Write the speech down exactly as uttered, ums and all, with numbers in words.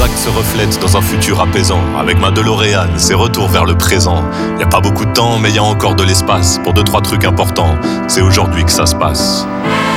actes se reflètent dans un futur apaisant. Avec ma DeLorean, c'est retour vers le présent. Y a pas beaucoup de temps, mais y a encore de l'espace pour deux, trois trucs importants. C'est aujourd'hui que ça se passe.